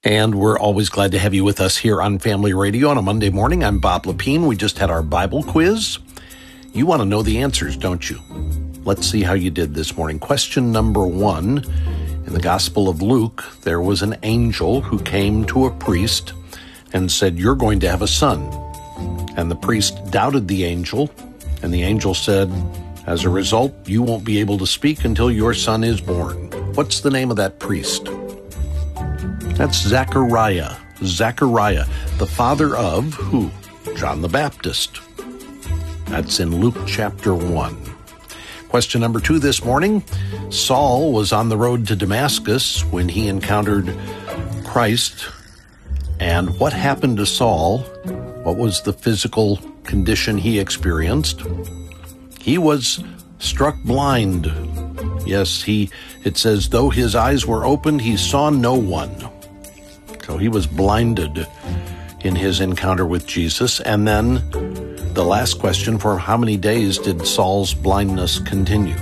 And we're always glad to have you with us here on Family Radio on a Monday morning. I'm Bob Lepine. We just had our Bible quiz. You want to know the answers, don't you? Let's see how you did this morning. Question number 1. In the Gospel of Luke, there was an angel who came to a priest and said, "You're going to have a son." And the priest doubted the angel, and the angel said, "As a result, you won't be able to speak until your son is born." What's the name of that priest? That's Zechariah. Zechariah, the father of who? John the Baptist. That's in Luke chapter 1. Question number 2 this morning. Saul was on the road to Damascus when he encountered Christ. And what happened to Saul? What was the physical condition he experienced? He was struck blind. Yes, it says, though his eyes were opened, he saw no one. So he was blinded in his encounter with Jesus. And then the last question, for how many days did Saul's blindness continue?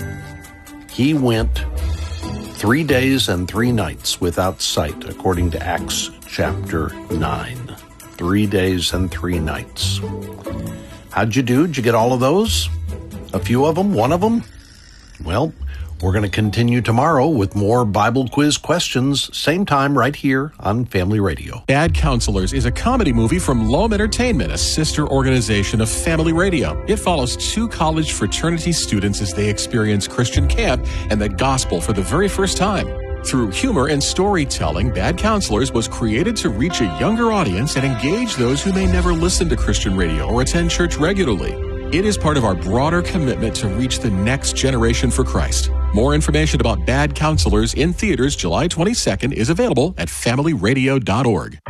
He went 3 days and 3 nights without sight, according to Acts chapter 9. 3 days and 3 nights. How'd you do? Did you get all of those? A few of them? One of them? Well, we're going to continue tomorrow with more Bible quiz questions, same time right here on Family Radio. Bad Counselors is a comedy movie from Loam Entertainment, a sister organization of Family Radio. It follows 2 college fraternity students as they experience Christian camp and the gospel for the very first time. Through humor and storytelling, Bad Counselors was created to reach a younger audience and engage those who may never listen to Christian radio or attend church regularly. It is part of our broader commitment to reach the next generation for Christ. More information about Bad Counselors in theaters July 22nd is available at familyradio.org.